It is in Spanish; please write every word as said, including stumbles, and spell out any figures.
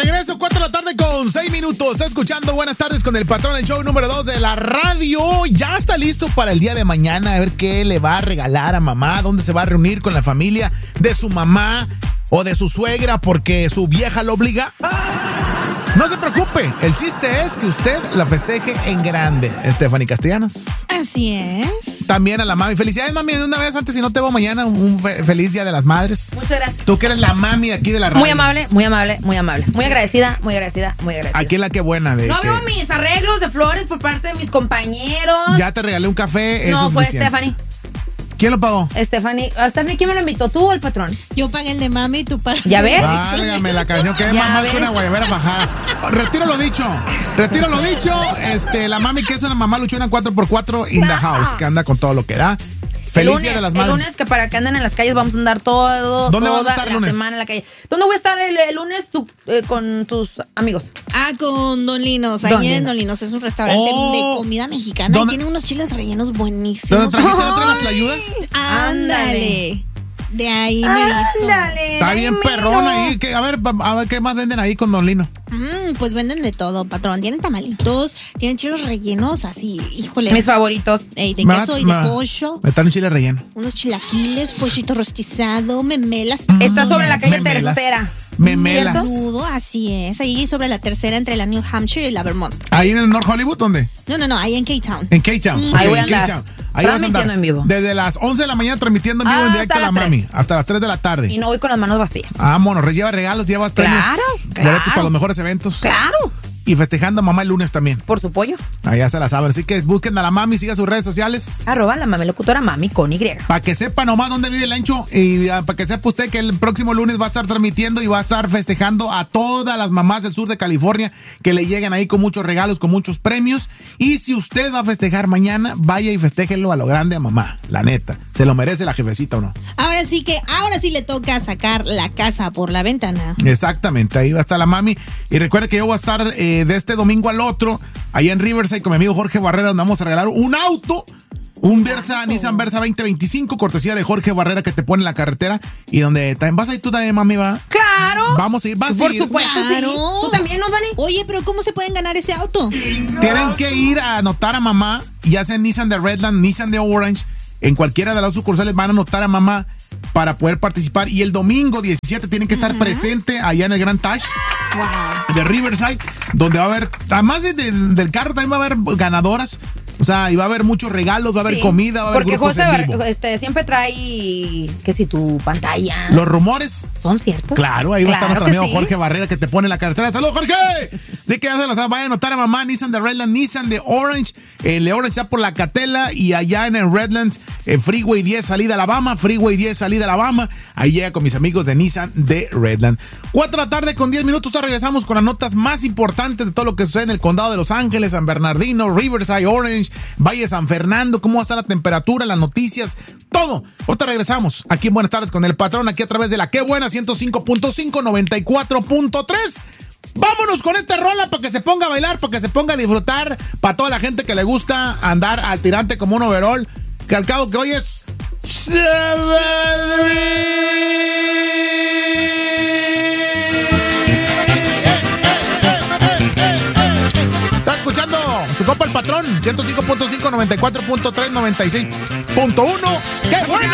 regreso, cuatro de la tarde con seis minutos. Está escuchando Buenas Tardes con el Patrón, el show número dos de la radio. Ya está listo para el día de mañana, a ver qué le va a regalar a mamá, dónde se va a reunir con la familia de su mamá o de su suegra porque su vieja lo obliga. No se preocupe, el chiste es que usted la festeje en grande. Stephanie Castellanos. Así es. También a la mami. Felicidades, mami, de una vez antes, si no te veo mañana, un fe- feliz Día de las Madres. Muchas gracias. Tú que eres la mami aquí de la radio. Muy amable, muy amable, muy amable. Muy agradecida, muy agradecida, muy agradecida. Aquí la que buena de No que veo mis arreglos de flores por parte de mis compañeros. ya te regalé un café. No, eso es fue suficiente. Stephanie. ¿Quién lo pagó? Stephanie, ¿a Stephanie quién me lo invitó? ¿Tú o el patrón? Yo pagué el de mami y tú pagas. ¿Ya ves? Válgame la canción, que es Ya más mal que ves. una guayabera bajada. Retiro lo dicho, retiro lo dicho. Este, la mami que es una mamá luchona cuatro por cuatro in the house, que anda con todo lo que da. El Feliz lunes, Día de las el Madres. lunes que para que anden en las calles vamos a andar todo, ¿Dónde vas a toda estar el la lunes? semana en la calle. ¿Dónde voy a estar el, el lunes tú, eh, con tus amigos? Ah, con Don Linos. Don Ahí en Linos. Don Linos es un restaurante Oh. de comida mexicana y ¿Dónde- tiene unos chiles rellenos ¿Dónde buenísimos. trajiste la otra las tlayudas? Ándale. De ahí me Ándale. Está de ahí bien mero. perrón ahí. Que, a ver, pa- a ver qué más venden ahí con Don Lino. Mm, pues venden de todo, patrón. Tienen tamalitos, tienen chiles rellenos así, híjole. Mis favoritos. Ey, de Me va- queso y me de va- pollo. Me están un chile relleno. Unos chilaquiles, pollito rostizado, memelas. Está sobre la calle Memelas. Tercera. Memelas. Menudo, así es. Ahí sobre la tercera entre la New Hampshire y la Vermont. Ahí en el North Hollywood, ¿dónde? No, no, no, ahí en K-Town. En K-Town. Ahí Ok, voy a en andar. K-Town. Ahí vas a andar. Transmitiendo en vivo. Desde las once de la mañana transmitiendo en vivo Ah, en directo a hasta la las tres. mami. Hasta las tres de la tarde. Y no voy con las manos vacías. Vámonos, lleva regalos, lleva premios. Claro, Boletos claro. para los mejores eventos. Claro. Y festejando a mamá el lunes también. Por su pollo. Allá se la saben. Así que busquen a la mami, sigan sus redes sociales. Arroba la mami locutora mami con Y. Para que sepa nomás dónde vive el ancho y ah, para que sepa usted que el próximo lunes va a estar transmitiendo y va a estar festejando a todas las mamás del sur de California que le lleguen ahí con muchos regalos, con muchos premios. Y si usted va a festejar mañana, vaya y festéjelo a lo grande a mamá, la neta. ¿Se lo merece la jefecita o no? Ahora sí que, ahora sí le toca sacar la casa por la ventana. Exactamente, ahí va a estar la mami. Y recuerde que yo voy a estar eh, de este domingo al otro, allá en Riverside con mi amigo Jorge Barrera, donde vamos a regalar un auto. Un Versa, Nissan Versa veinte veinticinco, cortesía de Jorge Barrera, que te pone en la carretera. Y donde también vas a ir tú también, mami, va. ¡Claro! Vamos a ir, vas a Por ir. supuesto, Claro. sí. ¿Tú también, no, Vani? Oye, pero ¿cómo se pueden ganar ese auto? Tienen que ir a anotar a mamá, ya sea en Nissan de Redland, Nissan de Orange, en cualquiera de las sucursales van a anotar a mamá para poder participar. Y el domingo diecisiete tienen que estar presente allá en el Grand Taj Wow. de Riverside, donde va a haber, además de- de- del carro, también va a haber ganadoras. O sea, y va a haber muchos regalos, va a haber Sí. comida, va a haber Porque grupos José en Bar- vivo. este, siempre trae que si tu pantalla. Los rumores. ¿Son ciertos? Claro, ahí va a estar Claro nuestro que amigo sí. Jorge Barrera que te pone en la carretera. ¡Saludos, Jorge! Sí que ya se las vaya a anotar a mamá. Nissan de Redland, Nissan de Orange. El de Orange está por la Catela y allá en el Redlands, eh, Freeway diez, salida a Alabama. Freeway diez, salida a Alabama. Ahí llega con mis amigos de Nissan de Redland. cuatro de la tarde con diez minutos. Ahora regresamos con las notas más importantes de todo lo que sucede en el condado de Los Ángeles, San Bernardino, Riverside, Orange, Valle San Fernando. Cómo va a estar la temperatura, las noticias, todo. Ahorita regresamos aquí en Buenas Tardes con el Patrón, aquí a través de la Qué Buena ciento cinco punto cinco, noventa y cuatro punto tres. Vámonos con esta rola para que se ponga a bailar, para que se ponga a disfrutar, para toda la gente que le gusta andar al tirante como un overall, que al cabo que hoy es Está escuchando su compa el Patrón, ciento cinco punto cinco, noventa y cuatro punto tres, noventa y seis punto uno. ¡Qué buena!